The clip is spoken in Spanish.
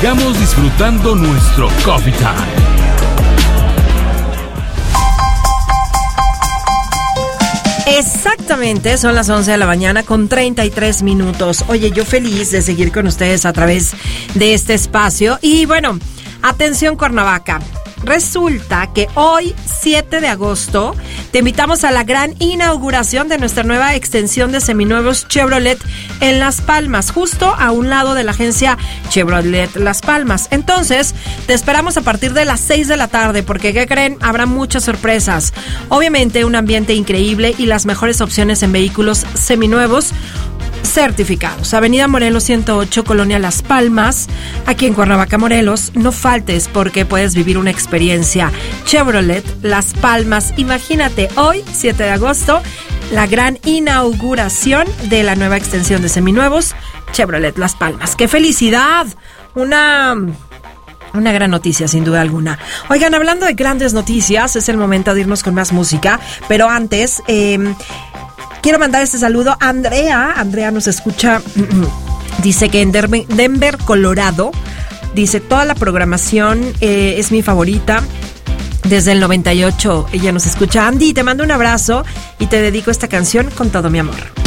sigamos disfrutando nuestro Coffee Time. Exactamente, son las 11 de la mañana con 33 minutos. Oye, yo feliz de seguir con ustedes a través de este espacio. Y bueno, atención Cuernavaca. Resulta que hoy, 7 de agosto, te invitamos a la gran inauguración de nuestra nueva extensión de seminuevos Chevrolet en Las Palmas, justo a un lado de la agencia Chevrolet Las Palmas. Entonces, te esperamos a partir de las 6 de la tarde, porque, ¿qué creen? Habrá muchas sorpresas. Obviamente, un ambiente increíble y las mejores opciones en vehículos seminuevos certificados. Avenida Morelos 108, Colonia Las Palmas, aquí en Cuernavaca, Morelos. No faltes porque puedes vivir una experiencia Chevrolet Las Palmas. Imagínate, hoy, 7 de agosto, la gran inauguración de la nueva extensión de seminuevos Chevrolet Las Palmas. ¡Qué felicidad! Una gran noticia, sin duda alguna. Oigan, hablando de grandes noticias, es el momento de irnos con más música, pero antes, quiero mandar este saludo a Andrea. Andrea nos escucha, dice que en Denver, Colorado, dice, toda la programación es mi favorita. Desde el 98 ella nos escucha. Andy, te mando un abrazo y te dedico esta canción con todo mi amor.